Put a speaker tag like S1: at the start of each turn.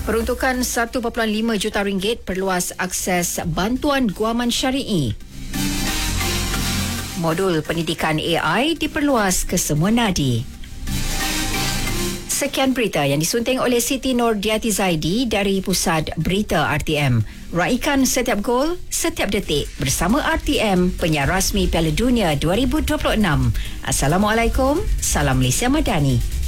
S1: Peruntukan 1.5 juta ringgit perluas akses bantuan guaman syari'i. Modul pendidikan AI diperluas ke semua nadi. Sekian berita yang disunting oleh Siti Nordiati Zaidi dari Pusat Berita RTM. Raikan setiap gol, setiap detik bersama RTM, penyiar rasmi Piala Dunia 2026. Assalamualaikum, salam Malaysia Madani.